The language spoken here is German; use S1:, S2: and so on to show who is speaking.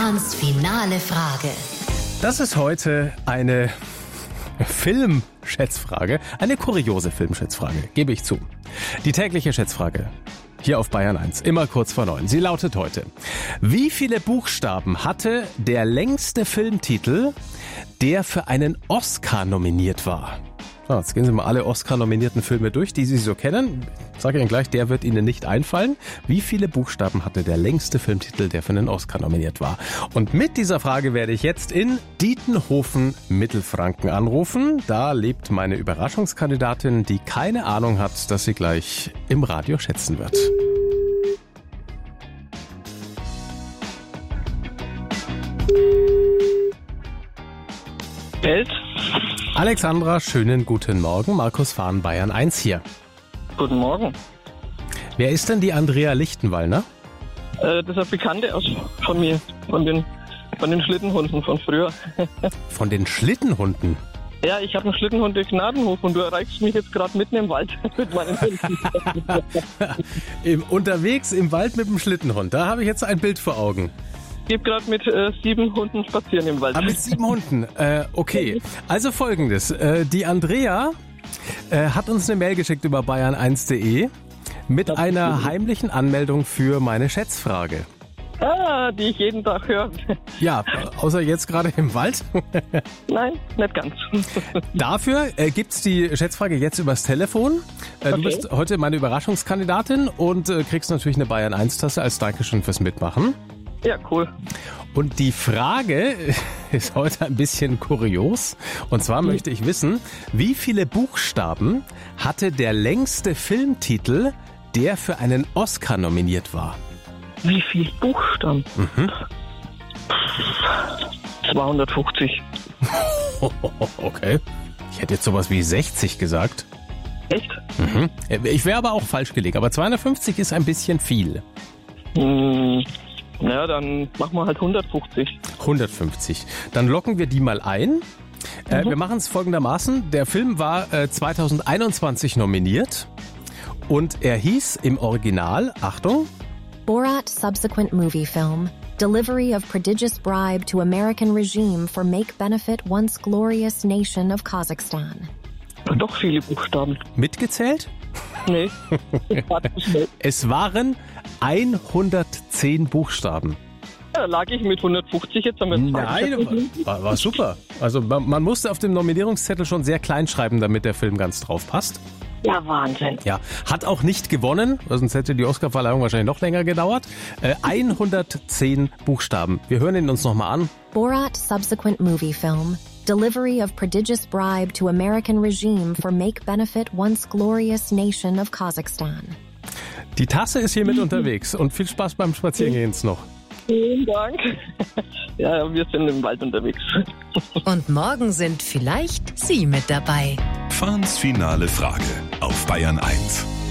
S1: Fahns finale Frage.
S2: Das ist heute eine Filmschätzfrage, eine kuriose Filmschätzfrage, gebe ich zu. Die tägliche Schätzfrage hier auf Bayern 1, immer kurz vor 9. Sie lautet heute: Wie viele Buchstaben hatte der längste Filmtitel, der für einen Oscar nominiert war? So, jetzt gehen Sie mal alle Oscar-nominierten Filme durch, die Sie so kennen. Ich sage Ihnen gleich, der wird Ihnen nicht einfallen. Wie viele Buchstaben hatte der längste Filmtitel, der für einen Oscar nominiert war? Und mit dieser Frage werde ich jetzt in Dietenhofen, Mittelfranken anrufen. Da lebt meine Überraschungskandidatin, die keine Ahnung hat, dass sie gleich im Radio schätzen wird.
S3: Welt.
S2: Alexandra, schönen guten Morgen. Markus Fahn, Bayern 1 hier.
S3: Guten Morgen.
S2: Wer ist denn die Andrea Lichtenwallner?
S3: Das ist eine Bekannte von mir, von den Schlittenhunden von früher.
S2: Von den Schlittenhunden?
S3: Ja, ich habe einen Schlittenhund durch Gnadenhof und du erreichst mich jetzt gerade mitten im Wald mit meinen Hunden.
S2: Unterwegs im Wald mit dem Schlittenhund, da habe ich jetzt ein Bild vor Augen.
S3: Ich gebe gerade mit 7 Hunden spazieren im Wald.
S2: Mit 7 Hunden, okay. Also Folgendes, die Andrea hat uns eine Mail geschickt über bayern1.de mit einer heimlichen Anmeldung für meine Schätzfrage.
S3: Die ich jeden Tag höre.
S2: Ja, außer jetzt gerade im Wald.
S3: Nein, nicht ganz.
S2: Dafür gibt's die Schätzfrage jetzt übers Telefon. Du bist heute meine Überraschungskandidatin und kriegst natürlich eine Bayern 1-Tasse als Dankeschön fürs Mitmachen.
S3: Ja, cool.
S2: Und die Frage ist heute ein bisschen kurios. Und zwar möchte ich wissen, wie viele Buchstaben hatte der längste Filmtitel, der für einen Oscar nominiert war?
S3: Wie viel Buchstaben? 250.
S2: Okay. Ich hätte jetzt sowas wie 60 gesagt.
S3: Echt?
S2: Ich wäre aber auch falsch gelegen. Aber 250 ist ein bisschen viel.
S3: Ja, dann machen wir halt 150.
S2: 150. Dann locken wir die mal ein. Wir machen es folgendermaßen. Der Film war 2021 nominiert und er hieß im Original, Achtung,
S4: Borat subsequent movie film, delivery of prodigious bribe to American regime for make benefit once glorious nation of Kazakhstan.
S3: Doch viele Buchstaben.
S2: Mitgezählt?
S3: Nee.
S2: Es waren 110 Buchstaben.
S3: Ja, lag ich mit 150 jetzt am Ende.
S2: Nein, war super. Also man musste auf dem Nominierungszettel schon sehr klein schreiben, damit der Film ganz drauf passt.
S3: Ja, Wahnsinn.
S2: Ja, hat auch nicht gewonnen, sonst hätte die Oscarverleihung wahrscheinlich noch länger gedauert. 110 Buchstaben. Wir hören ihn uns nochmal an.
S4: Borat subsequent movie film, delivery of prodigious bribe to American regime for make benefit once glorious nation of Kazakhstan.
S2: Die Tasse ist hier mit unterwegs und viel Spaß beim Spazierengehen noch.
S3: Vielen Dank. Ja, wir sind im Wald unterwegs.
S1: Und morgen sind vielleicht Sie mit dabei.
S5: Fahns finale Frage auf Bayern 1.